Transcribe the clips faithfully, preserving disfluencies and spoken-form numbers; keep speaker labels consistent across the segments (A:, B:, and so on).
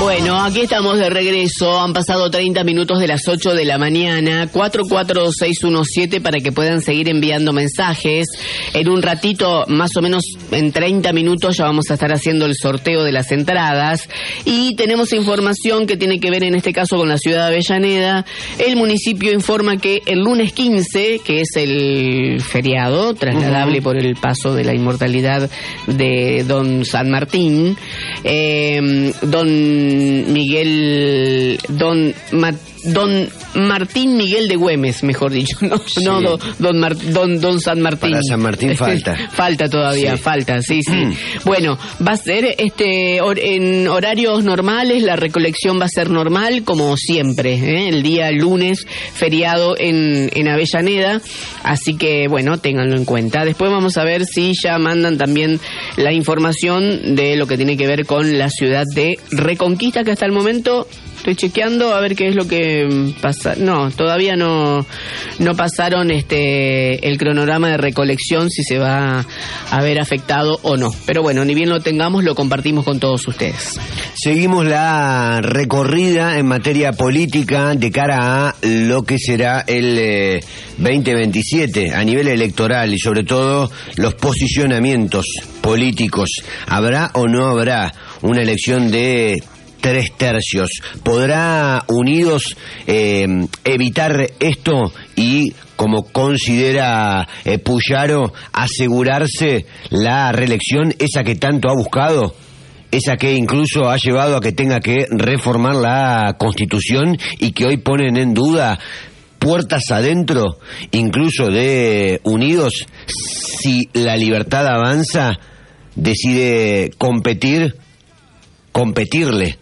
A: Bueno, aquí estamos de regreso. Han pasado treinta minutos de las ocho de la mañana. cuatro cuatro seis uno siete para que puedan seguir enviando mensajes. En un ratito, más o menos en treinta minutos, ya vamos a estar haciendo el sorteo de las entradas. Y tenemos información que tiene que ver en este caso con la ciudad de Avellaneda. El municipio informa que el lunes quince, que es el feriado trasladable uh-huh. por el paso de la inmortalidad de don San Martín, eh, don Miguel, don Ma, don Martín Miguel de Güemes, mejor dicho, no, sí. no don, don, Mar, don, don San Martín.
B: Para San Martín falta.
A: falta todavía, sí. falta, sí, sí. Bueno, va a ser este or, en horarios normales, la recolección va a ser normal, como siempre, ¿eh? El día lunes, feriado en, en Avellaneda, así que, bueno, ténganlo en cuenta. Después vamos a ver si ya mandan también la información de lo que tiene que ver con la ciudad de Reconquista, que hasta el momento estoy chequeando a ver qué es lo que pasa. No, todavía no no pasaron este el cronograma de recolección, si se va a ver afectado o no. Pero bueno, ni bien lo tengamos, lo compartimos con todos ustedes.
B: Seguimos la recorrida en materia política de cara a lo que será el eh, veinte veintisiete a nivel electoral y sobre todo los posicionamientos políticos. ¿Habrá o no habrá una elección de tres tercios? ¿Podrá Unidos eh, evitar esto y, como considera eh, Puyaro, asegurarse la reelección, esa que tanto ha buscado? Esa que incluso ha llevado a que tenga que reformar la Constitución y que hoy ponen en duda, puertas adentro, incluso de Unidos, si La Libertad Avanza decide competir, competirle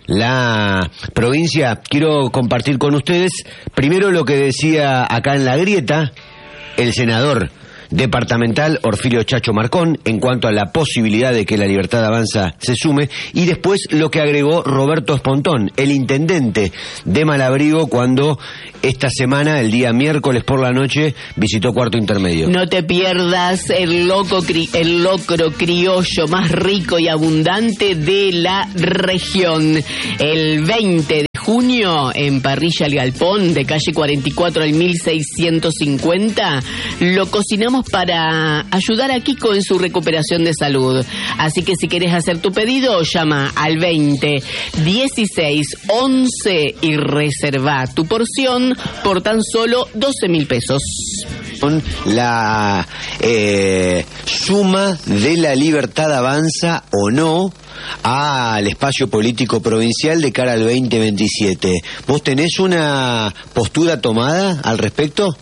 B: la provincia. Quiero compartir con ustedes primero lo que decía acá en La Grieta el senador departamental Orfilio Chacho Marcón en cuanto a la posibilidad de que La Libertad Avanza se sume, y después lo que agregó Roberto Espontón, el intendente de Malabrigo, cuando esta semana, el día miércoles por la noche, visitó Cuarto Intermedio.
A: No te pierdas el loco cri- el locro criollo más rico y abundante de la región. El veinte de junio, en Parrilla El Galpón, de calle cuarenta y cuatro al mil seiscientos cincuenta, lo cocinamos para ayudar a Kiko en su recuperación de salud. Así que si querés hacer tu pedido, llama al veinte dieciséis once y reserva tu porción por tan solo doce mil pesos.
B: La eh, suma de La Libertad Avanza o no al espacio político provincial de cara al veinte veintisiete. ¿Vos tenés una postura tomada al respecto?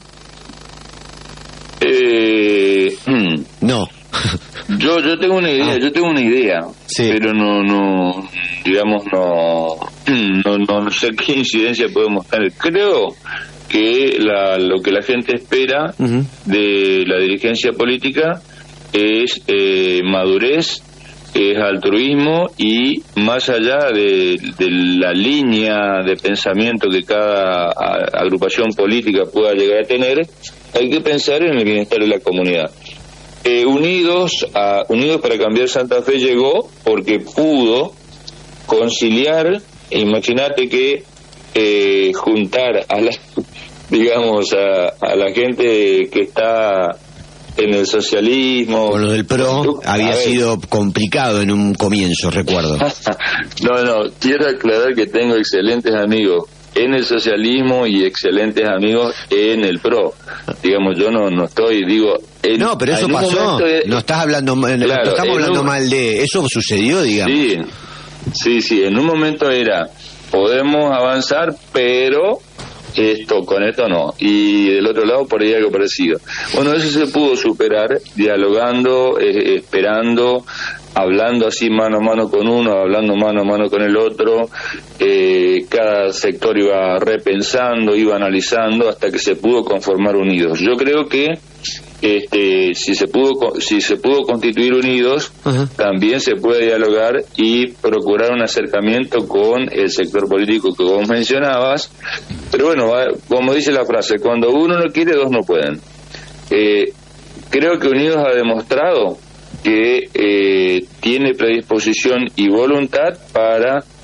C: Eh,
B: no.
C: yo yo tengo una idea, ah. yo tengo una idea, sí. pero no no digamos no no no, no sé qué incidencia podemos tener. Creo que la, lo que la gente espera uh-huh. de la dirigencia política es eh, madurez, es altruismo, y más allá de, de la línea de pensamiento que cada a, agrupación política pueda llegar a tener, hay que pensar en el bienestar de la comunidad. Eh, Unidos, a, Unidos para Cambiar Santa Fe llegó porque pudo conciliar. Imagínate que eh, juntar a la, digamos, a, a la gente que está en el socialismo.
B: Con lo del PRO había sido complicado en un comienzo, recuerdo.
C: no, no, quiero aclarar que tengo excelentes amigos en el socialismo y excelentes amigos en el PRO. Digamos, yo no no estoy, digo... En,
B: no, pero eso pasó, de, no estás hablando, claro, no estamos hablando un, mal de... Eso sucedió, digamos.
C: Sí, sí, sí, en un momento era, podemos avanzar, pero... esto con esto no, y del otro lado por ahí algo parecido. Bueno, eso se pudo superar dialogando, eh, esperando, hablando así mano a mano con uno, hablando mano a mano con el otro. Eh, cada sector iba repensando, iba analizando hasta que se pudo conformar Unidos. Yo creo que este si se pudo si se pudo constituir Unidos, uh-huh. también se puede dialogar y procurar un acercamiento con el sector político que vos mencionabas. Pero bueno, como dice la frase, cuando uno no quiere, dos no pueden. Eh, creo que Unidos ha demostrado que eh, tiene predisposición y voluntad para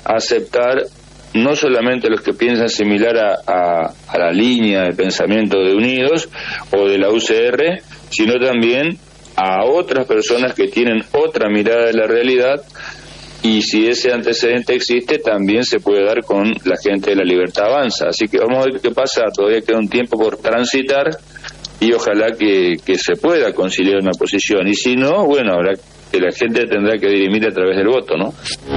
C: aceptar no solamente los que piensan similar a, a, a la línea de pensamiento de Unidos o de la U C R, sino también a otras personas que tienen otra mirada de la realidad, y si ese antecedente existe, también se puede dar con la gente de La Libertad Avanza. Así que vamos a ver qué pasa, todavía queda un tiempo por transitar, y ojalá que, que se pueda conciliar una posición, y si no, bueno, habrá que la gente tendrá que dirimir a través del voto, ¿no?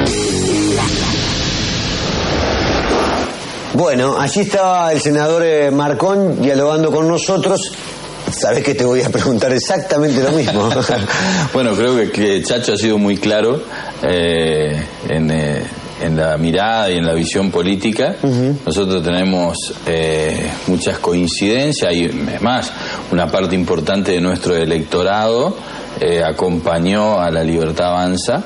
B: Bueno, allí estaba el senador eh, Marcón dialogando con nosotros. Sabés que te voy a preguntar exactamente lo mismo.
D: Bueno, creo que, que Chacho ha sido muy claro eh, en, eh, en la mirada y en la visión política. Uh-huh. Nosotros tenemos eh, muchas coincidencias y, es más, una parte importante de nuestro electorado eh, acompañó a La Libertad Avanza.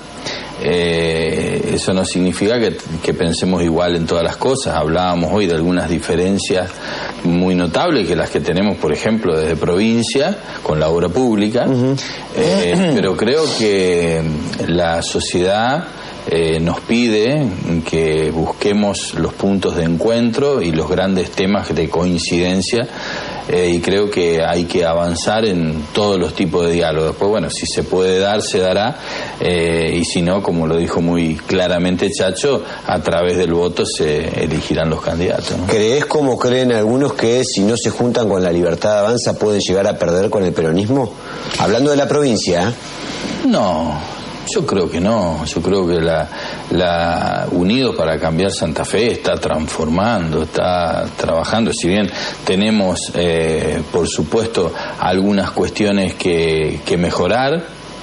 D: Eh, eso no significa que, que pensemos igual en todas las cosas. Hablábamos hoy de algunas diferencias muy notables, que las que tenemos, por ejemplo, desde provincia con la obra pública. Uh-huh. eh, pero creo que la sociedad eh, nos pide que busquemos los puntos de encuentro y los grandes temas de coincidencia. Eh, y creo que hay que avanzar en todos los tipos de diálogos. Después, bueno, si se puede dar, se dará, eh, y si no, como lo dijo muy claramente Chacho, a través del voto se elegirán los candidatos, ¿no?
B: ¿Crees, como creen algunos, que si no se juntan con La Libertad Avanza pueden llegar a perder con el peronismo? Hablando de la provincia, ¿eh?
D: No. Yo creo que no, yo creo que la, la Unidos para Cambiar Santa Fe está transformando, está trabajando, si bien tenemos, eh, por supuesto, algunas cuestiones que, que mejorar,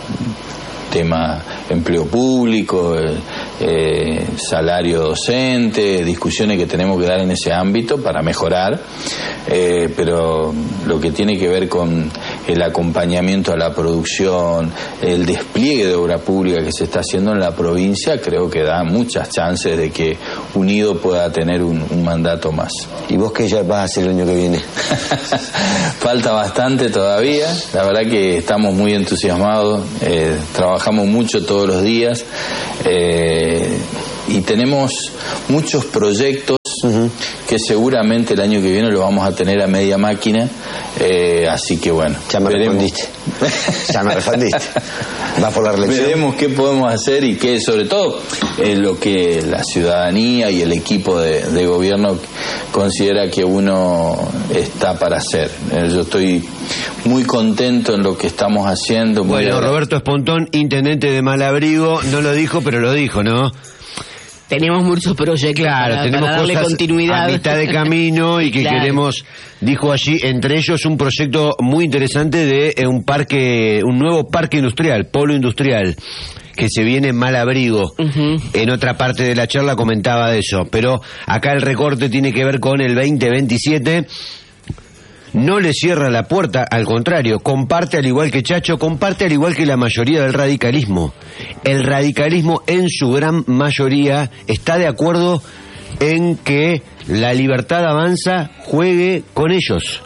D: tema empleo público, eh, eh, salario docente, discusiones que tenemos que dar en ese ámbito para mejorar, eh, pero lo que tiene que ver con el acompañamiento a la producción, el despliegue de obra pública que se está haciendo en la provincia, creo que da muchas chances de que Unido pueda tener un, un mandato más.
B: ¿Y vos qué ya vas a hacer el año que viene?
D: Falta bastante todavía, la verdad que estamos muy entusiasmados, eh, trabajamos mucho todos los días, eh, y tenemos muchos proyectos uh-huh. que seguramente el año que viene lo vamos a tener a media máquina, eh, así que bueno,
B: ya me respondiste ya me respondiste va por la reelección.
D: Veremos qué podemos hacer y qué, sobre todo, eh, lo que la ciudadanía y el equipo de, de gobierno considera que uno está para hacer. Eh, yo estoy muy contento en lo que estamos haciendo. Muy
B: bueno, Roberto Espontón, intendente de Malabrigo, no lo dijo, pero lo dijo, ¿no?
A: Tenemos muchos proyectos, claro, para,
B: tenemos
A: para darle
B: cosas
A: continuidad
B: a mitad de camino y que claro. queremos, dijo allí, entre ellos un proyecto muy interesante de eh, un parque, un nuevo parque industrial, polo industrial, que se viene en Malabrigo. Uh-huh. En otra parte de la charla comentaba de eso, pero acá el recorte tiene que ver con el veinte veintisiete. No le cierra la puerta, al contrario, comparte al igual que Chacho, comparte al igual que la mayoría del radicalismo. El radicalismo en su gran mayoría está de acuerdo en que La Libertad Avanza juegue con ellos.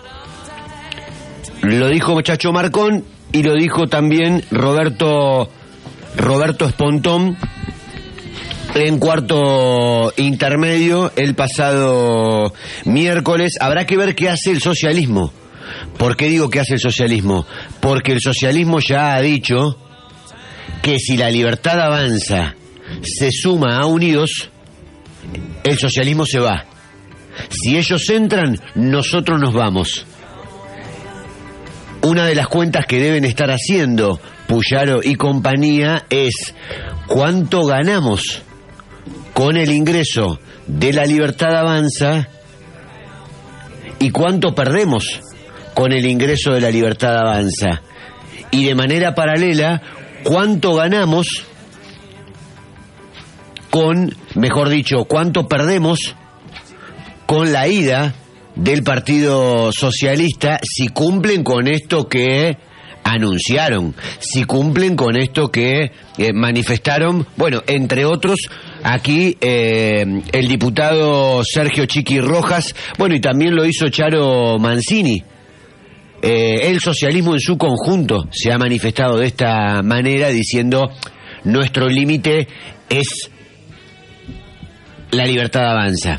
B: Lo dijo Chacho Marcón y lo dijo también Roberto, Roberto Espontón en cuarto intermedio el pasado miércoles. Habrá que ver qué hace el socialismo. ¿Por qué digo qué hace el socialismo? Porque el socialismo ya ha dicho que si La Libertad Avanza se suma a Unidos, el socialismo se va. Si ellos entran, nosotros nos vamos. Una de las cuentas que deben estar haciendo Puyaro y compañía es cuánto ganamos con el ingreso de La Libertad Avanza y cuánto perdemos con el ingreso de La Libertad Avanza. Y de manera paralela, cuánto ganamos con, mejor dicho, cuánto perdemos con la ida del Partido Socialista si cumplen con esto que anunciaron, si cumplen con esto que eh, manifestaron, bueno, entre otros, aquí eh, el diputado Sergio Chiqui Rojas, bueno, y también lo hizo Charo Mancini. Eh, el socialismo en su conjunto se ha manifestado de esta manera, diciendo, nuestro límite es La Libertad Avanza.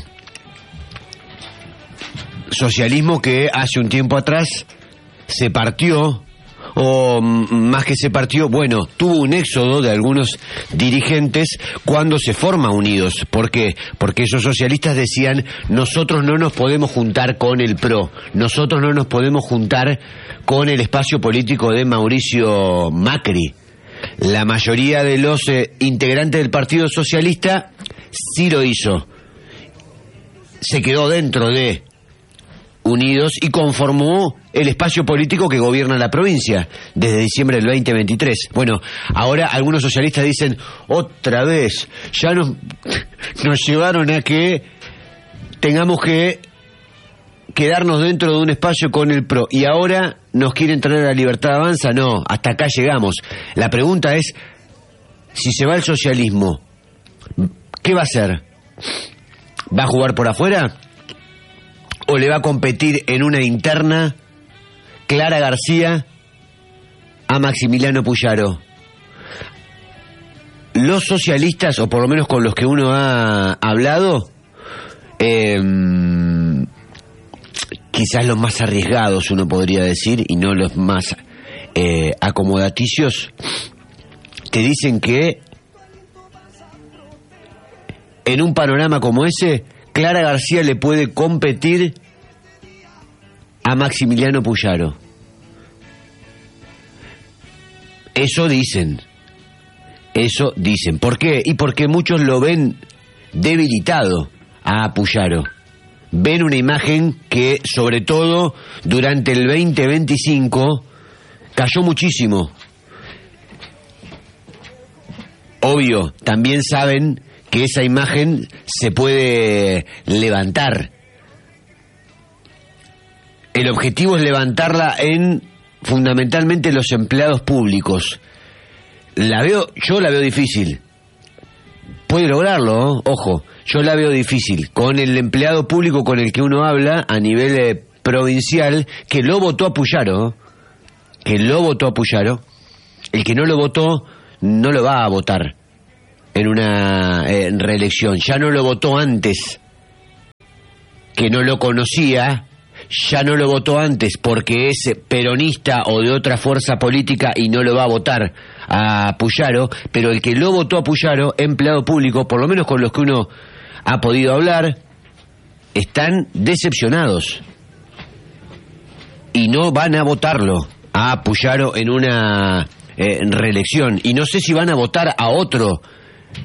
B: Socialismo que hace un tiempo atrás se partió, o más que se partió, bueno, tuvo un éxodo de algunos dirigentes cuando se forma Unidos. ¿Por qué? Porque esos socialistas decían, nosotros no nos podemos juntar con el P R O, nosotros no nos podemos juntar con el espacio político de Mauricio Macri. La mayoría de los eh, integrantes del Partido Socialista sí lo hizo. Se quedó dentro de Unidos y conformó el espacio político que gobierna la provincia desde diciembre del veinte veintitrés. Bueno, ahora algunos socialistas dicen, otra vez, ya nos, nos llevaron a que tengamos que quedarnos dentro de un espacio con el P R O y ahora nos quieren traer a la Libertad Avanza. No, hasta acá llegamos. La pregunta es, si se va el socialismo, ¿qué va a hacer? ¿Va a jugar por afuera? ¿O le va a competir en una interna Clara García a Maximiliano Puyaro? Los socialistas, o por lo menos con los que uno ha hablado, eh, quizás los más arriesgados, uno podría decir, y no los más eh, acomodaticios, te dicen que en un panorama como ese, Clara García le puede competir a Maximiliano Puyaro. Eso dicen. Eso dicen. ¿Por qué? Y porque muchos lo ven debilitado a Puyaro. Ven una imagen que, sobre todo durante el veinte veinticinco, cayó muchísimo. Obvio, también saben que esa imagen se puede levantar. El objetivo es levantarla en, fundamentalmente, los empleados públicos. La veo, yo la veo difícil. Puede lograrlo, ¿no? Ojo, yo la veo difícil. Con el empleado público con el que uno habla a nivel eh, provincial, que lo votó a Puyaro, que lo votó a Puyaro, el que no lo votó, no lo va a votar en una eh, reelección. Ya no lo votó antes, que no lo conocía, ya no lo votó antes porque es peronista o de otra fuerza política y no lo va a votar a Puyaro, pero el que lo votó a Puyaro, empleado público, por lo menos con los que uno ha podido hablar, están decepcionados y no van a votarlo a Puyaro en una eh, reelección, y no sé si van a votar a otro